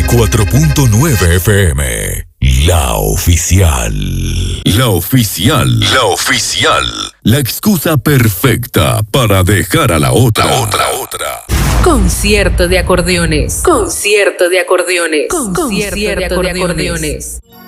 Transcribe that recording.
94.9 FM. La oficial. La oficial. La oficial. La excusa perfecta para dejar a la otra. Concierto de acordeones. Concierto de acordeones. Concierto de acordeones.